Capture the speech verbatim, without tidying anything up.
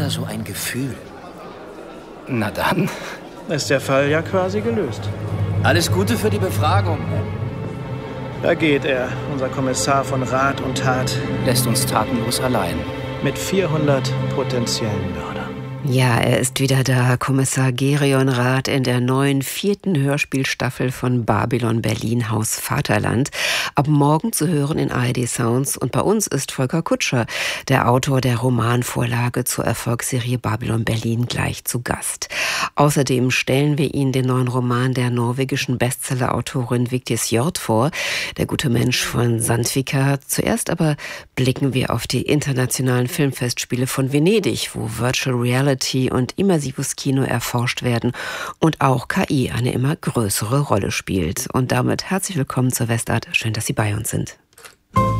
da so ein Gefühl. Na dann. Ist der Fall ja quasi gelöst. Alles Gute für die Befragung. Da geht er, unser Kommissar von Rat und Tat. Lässt uns tatenlos allein. Mit vierhundert potenziellen Mördern. Ja, er ist wieder da, Kommissar Gerion Rath in der neuen vierten Hörspielstaffel von Babylon Berlin Haus Vaterland. Ab morgen zu hören in A R D Sounds. Und bei uns ist Volker Kutscher, der Autor der Romanvorlage zur Erfolgsserie Babylon Berlin, gleich zu Gast. Außerdem stellen wir Ihnen den neuen Roman der norwegischen Bestsellerautorin Vigdis Hjorth vor, Der gute Mensch von Sandvika. Zuerst aber blicken wir auf die internationalen Filmfestspiele von Venedig, wo Virtual Reality und immersives Kino erforscht werden und auch K I eine immer größere Rolle spielt. Und damit herzlich willkommen zur Westart. Schön, dass Sie bei uns sind.